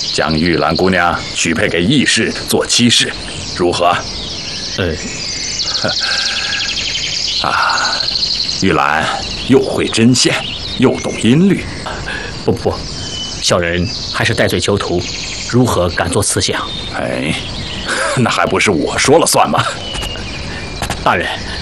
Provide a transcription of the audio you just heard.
将玉兰姑娘许配给义士做妻室，如何？玉兰又会针线，又懂音律。 不，小人还是戴罪囚徒，如何敢做此想？ 那还不是我说了算吗？ 大人，